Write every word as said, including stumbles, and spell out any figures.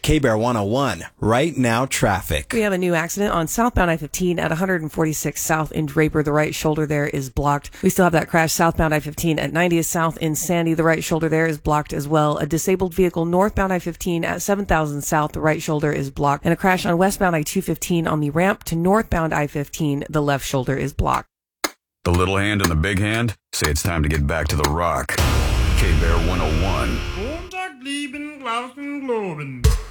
K-Bear one oh one, right now traffic. We have a new accident on southbound I fifteen at one forty-six South in Draper. The right shoulder there is blocked. We still have that crash southbound I fifteen at ninetieth South in Sandy. The right shoulder there is blocked as well. A disabled vehicle northbound I fifteen at seven thousand South. The right shoulder is blocked. And a crash on westbound I two fifteen on the ramp to northbound I fifteen. The left shoulder is blocked. The little hand and the big hand say it's time to get back to the rock. K-Bear one oh one. Montag, lieben, Glauben, Globen.